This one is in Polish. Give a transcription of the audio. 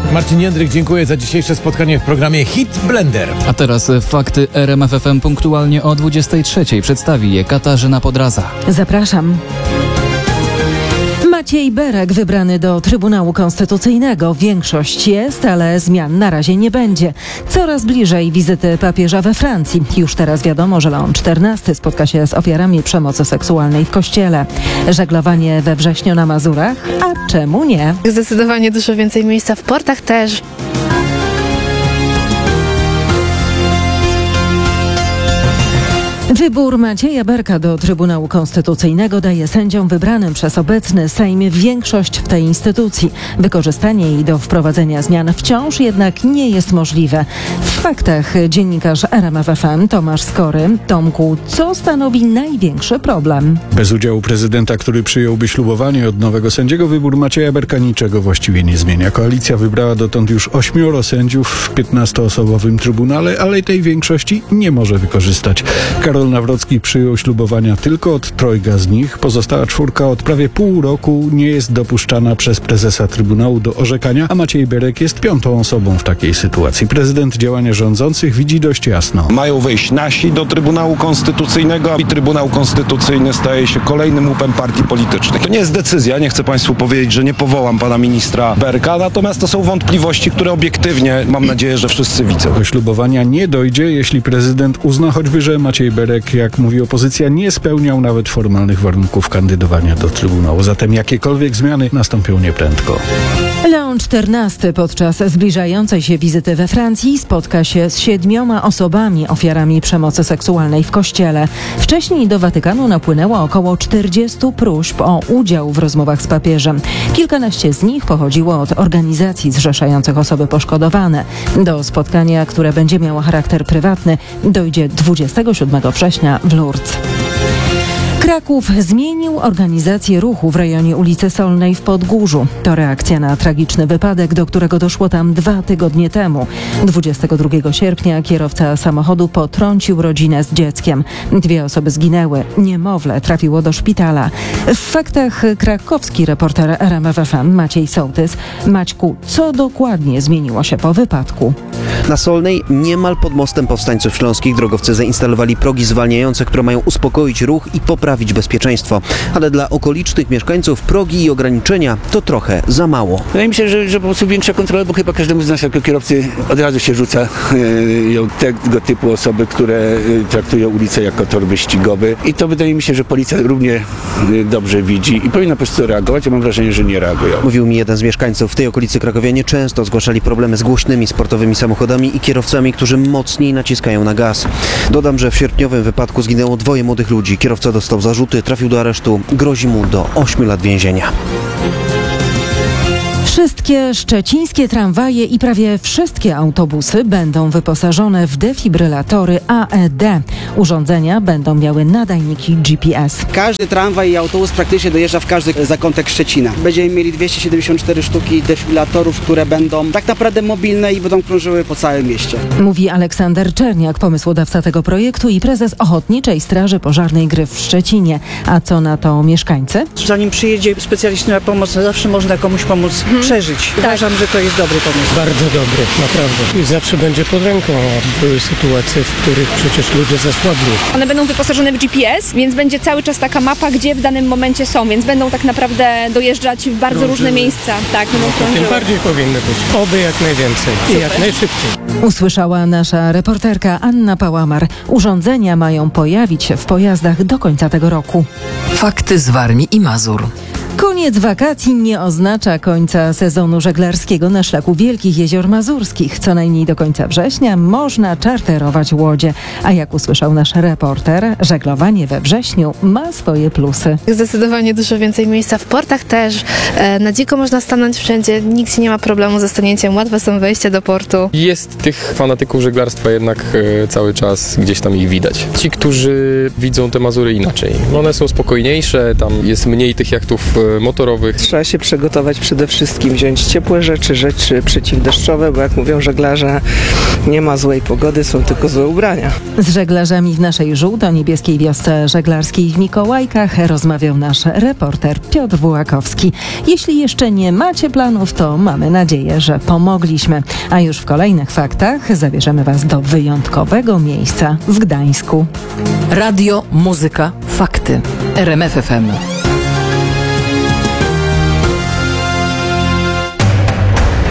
Marcin Jędryk, dziękuję za dzisiejsze spotkanie w programie Hit Blender. A teraz fakty RMF FM punktualnie o 23:00 przedstawi je Katarzyna Podraza. Zapraszam. Maciej Berek wybrany do Trybunału Konstytucyjnego. Większość jest, ale zmian na razie nie będzie. Coraz bliżej wizyty papieża we Francji. Już teraz wiadomo, że Leon XIV spotka się z ofiarami przemocy seksualnej w kościele. Żeglowanie we wrześniu na Mazurach? A czemu nie? Zdecydowanie dużo więcej miejsca w portach też. Wybór Macieja Berka do Trybunału Konstytucyjnego daje sędziom wybranym przez obecny Sejm większość w tej instytucji. Wykorzystanie jej do wprowadzenia zmian wciąż jednak nie jest możliwe. W faktach dziennikarz RMF FM Tomasz Skory. Tomku, co stanowi największy problem? Bez udziału prezydenta, który przyjąłby ślubowanie od nowego sędziego, wybór Macieja Berka niczego właściwie nie zmienia. Koalicja wybrała dotąd już 8 sędziów w 15-osobowym trybunale, ale tej większości nie może wykorzystać. Karol Nawrocki przyjął ślubowania tylko od 3 z nich. Pozostała 4 od prawie pół roku nie jest dopuszczana przez prezesa Trybunału do orzekania, a Maciej Berek jest 5. osobą w takiej sytuacji. Prezydent działania rządzących widzi dość jasno. Mają wejść nasi do Trybunału Konstytucyjnego i Trybunał Konstytucyjny staje się kolejnym łupem partii politycznych. To nie jest decyzja, nie chcę Państwu powiedzieć, że nie powołam pana ministra Berka, natomiast to są wątpliwości, które obiektywnie, mam nadzieję, że wszyscy widzą. Do ślubowania nie dojdzie, jeśli prezydent uzna choćby, że Maciej Berek, jak mówi opozycja, nie spełniał nawet formalnych warunków kandydowania do Trybunału. Zatem jakiekolwiek zmiany nastąpią nieprędko. Leon XIV podczas zbliżającej się wizyty we Francji spotka się z 7 osobami ofiarami przemocy seksualnej w kościele. Wcześniej do Watykanu napłynęło około 40 próśb o udział w rozmowach z papieżem. Kilkanaście z nich pochodziło od organizacji zrzeszających osoby poszkodowane. Do spotkania, które będzie miało charakter prywatny, dojdzie 27 września w Lourdes. Kraków zmienił organizację ruchu w rejonie ulicy Solnej w Podgórzu. To reakcja na tragiczny wypadek, do którego doszło tam 2 tygodnie temu. 22 sierpnia kierowca samochodu potrącił rodzinę z dzieckiem. 2 osoby zginęły. Niemowlę trafiło do szpitala. W faktach krakowski reporter RMF FM Maciej Sołtys. Maćku, co dokładnie zmieniło się po wypadku? Na Solnej, niemal pod mostem Powstańców Śląskich, drogowcy zainstalowali progi zwalniające, które mają uspokoić ruch i poprawić bezpieczeństwo. Ale dla okolicznych mieszkańców progi i ograniczenia to trochę za mało. Wydaje mi się, że po prostu większa kontrola, bo chyba każdemu z nas jako kierowcy od razu się rzuca tego typu osoby, które traktują ulicę jako tor wyścigowy. I to wydaje mi się, że policja równie dobrze widzi i powinna po prostu reagować. Ja mam wrażenie, że nie reagują. Mówił mi jeden z mieszkańców. W tej okolicy krakowianie często zgłaszali problemy z głośnymi sportowymi samochodami i kierowcami, którzy mocniej naciskają na gaz. Dodam, że w sierpniowym wypadku zginęło 2 młodych ludzi. Kierowca dostał zarzuty, trafił do aresztu. Grozi mu do 8 lat więzienia. Wszystkie szczecińskie tramwaje i prawie wszystkie autobusy będą wyposażone w defibrylatory AED. Urządzenia będą miały nadajniki GPS. Każdy tramwaj i autobus praktycznie dojeżdża w każdy zakątek Szczecina. Będziemy mieli 274 sztuki defibrylatorów, które będą tak naprawdę mobilne i będą krążyły po całym mieście. Mówi Aleksander Czerniak, pomysłodawca tego projektu i prezes Ochotniczej Straży Pożarnej Gryf w Szczecinie. A co na to mieszkańcy? Zanim przyjedzie specjalista na pomoc, zawsze można komuś pomóc przeżyć. Uważam, że to jest dobry pomysł. Bardzo dobry, naprawdę. I zawsze będzie pod ręką, a były sytuacje, w których przecież ludzie zasłabli. One będą wyposażone w GPS, więc będzie cały czas taka mapa, gdzie w danym momencie są, więc będą tak naprawdę dojeżdżać w bardzo różne miejsca. Tak, tym bardziej powinny być. Oby jak najwięcej i jak najszybciej. Usłyszała nasza reporterka Anna Pałamar. Urządzenia mają pojawić się w pojazdach do końca tego roku. Fakty z Warmii i Mazur. Koniec wakacji nie oznacza końca sezonu żeglarskiego na szlaku Wielkich Jezior Mazurskich. Co najmniej do końca września można czarterować łodzie. A jak usłyszał nasz reporter, żeglowanie we wrześniu ma swoje plusy. Zdecydowanie dużo więcej miejsca w portach też. Na dziko można stanąć wszędzie, nikt nie ma problemu ze stanięciem, łatwe są wejścia do portu. Jest tych fanatyków żeglarstwa jednak cały czas gdzieś tam ich widać. Ci, którzy widzą te Mazury inaczej. One są spokojniejsze, tam jest mniej tych jachtów motorowych. Trzeba się przygotować przede wszystkim, wziąć ciepłe rzeczy przeciwdeszczowe, bo jak mówią żeglarze, nie ma złej pogody, są tylko złe ubrania. Z żeglarzami w naszej żółto-niebieskiej wiosce żeglarskiej w Mikołajkach rozmawiał nasz reporter Piotr Bułakowski. Jeśli jeszcze nie macie planów, to mamy nadzieję, że pomogliśmy. A już w kolejnych faktach zabierzemy Was do wyjątkowego miejsca w Gdańsku. Radio, muzyka, fakty. RMF FM.